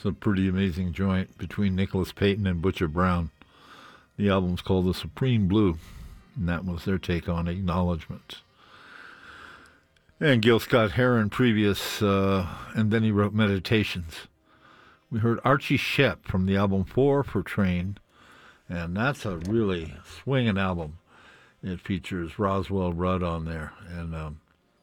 It's a pretty amazing joint between Nicholas Payton and Butcher Brown. The album's called The Supreme Blue, and that was their take on Acknowledgement. And Gil Scott-Heron previous, and then he wrote Meditations. We heard Archie Shepp from the album 4 for Train, and that's a really swinging album. It features Roswell Rudd on there, and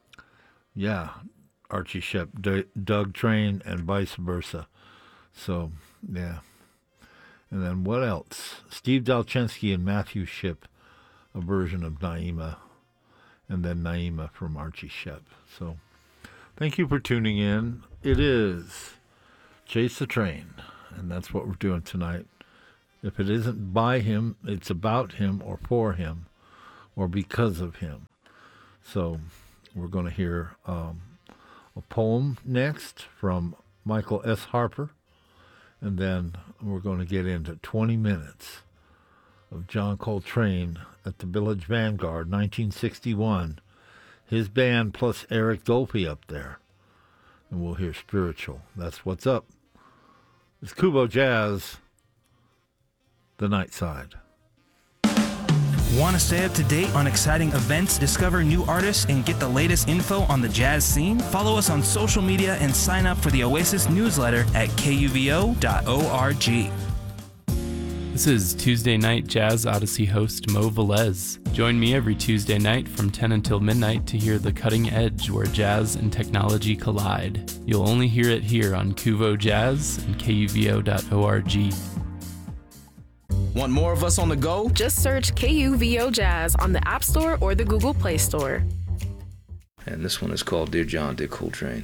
Archie Shepp, Doug Train, and vice versa. So, yeah. And then what else? Steve Dalchensky and Matthew Shipp, a version of Naima, and then Naima from Archie Shepp. So, thank you for tuning in. It is Chase the Train, and that's what we're doing tonight. If it isn't by him, it's about him or for him or because of him. So, we're going to hear a poem next from Michael S. Harper, and then we're going to get into 20 minutes of John Coltrane at the Village Vanguard, 1961. His band plus Eric Dolphy up there. And we'll hear Spiritual. That's what's up. It's Kubo Jazz, The Night Side. Want to stay up to date on exciting events, discover new artists, and get the latest info on the jazz scene? Follow us on social media and sign up for the Oasis newsletter at kuvo.org. This is Tuesday Night Jazz Odyssey host Mo Velez. Join me every Tuesday night from 10 until midnight to hear the cutting edge where jazz and technology collide. You'll only hear it here on Kuvo Jazz and kuvo.org. Want more of us on the go? Just search KUVO Jazz on the App Store or the Google Play Store. And this one is called Dear John, Dear Coltrane.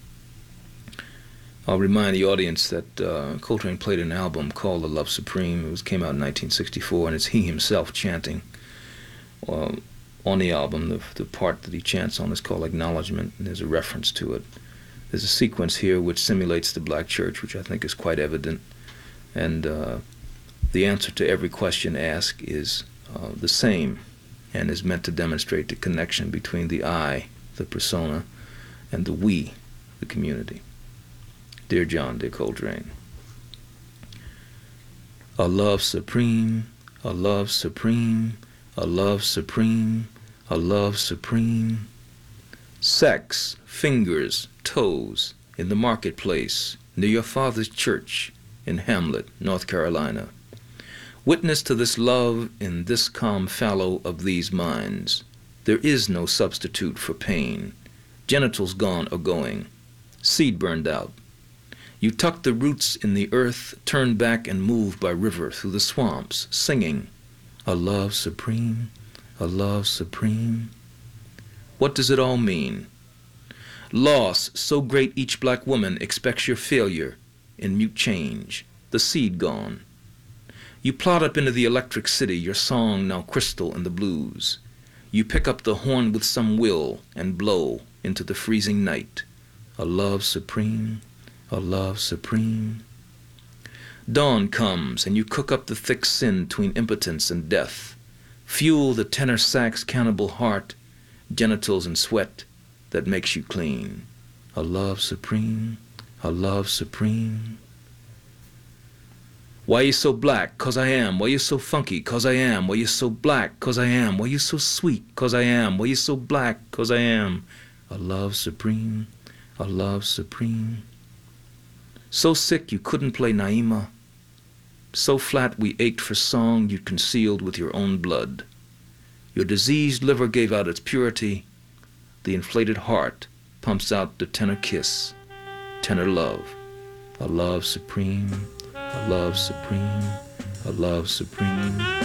I'll remind the audience that Coltrane played an album called The Love Supreme. It came out in 1964, and it's he himself chanting on the album. The part that he chants on is called Acknowledgement, and there's a reference to it. There's a sequence here which simulates the black church, which I think is quite evident. And the answer to every question asked is the same and is meant to demonstrate the connection between the I, the persona, and the we, the community. Dear John, Dear Coltrane. A love supreme, a love supreme, a love supreme, a love supreme. Sex, fingers, toes, in the marketplace, near your father's church, in Hamlet, North Carolina. Witness to this love in this calm fallow of these minds. There is no substitute for pain. Genitals gone or going. Seed burned out. You tuck the roots in the earth, turn back and move by river through the swamps, singing, a love supreme, a love supreme. What does it all mean? Loss so great each black woman expects your failure in mute change, the seed gone. You plod up into the electric city, your song now crystal in the blues. You pick up the horn with some will and blow into the freezing night. A love supreme, a love supreme. Dawn comes and you cook up the thick sin between impotence and death. Fuel the tenor sax cannibal heart, genitals and sweat that makes you clean. A love supreme, a love supreme. Why you so black? 'Cause I am. Why you so funky? 'Cause I am. Why you so black? 'Cause I am. Why you so sweet? 'Cause I am. Why you so black? 'Cause I am. A love supreme, a love supreme. So sick you couldn't play Naima. So flat we ached for song you concealed with your own blood. Your diseased liver gave out its purity. The inflated heart pumps out the tenor kiss, tenor love. A love supreme, a love supreme, a love supreme.